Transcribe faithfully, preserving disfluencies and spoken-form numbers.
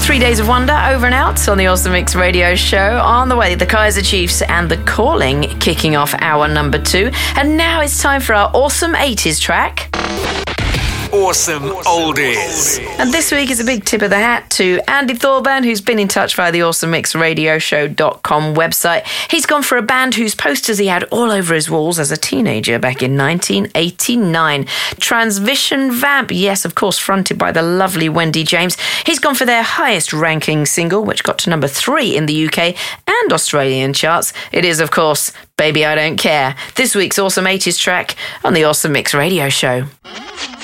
Three Days of Wonder over and out on the Awesome Mix Radio Show. On the way, the Kaiser Chiefs and The Calling kicking off hour number two. And now it's time for our awesome eighties track. Awesome Oldies. And this week is a big tip of the hat to Andy Thorburn, who's been in touch via the awesome mix radio show dot com website. He's gone for a band whose posters he had all over his walls as a teenager back in nineteen eighty-nine. Transvision Vamp, yes, of course, fronted by the lovely Wendy James. He's gone for their highest ranking single, which got to number three in the U K and Australian charts. It is, of course, Baby I Don't Care. This week's awesome eighties track on the Awesome Mix Radio Show.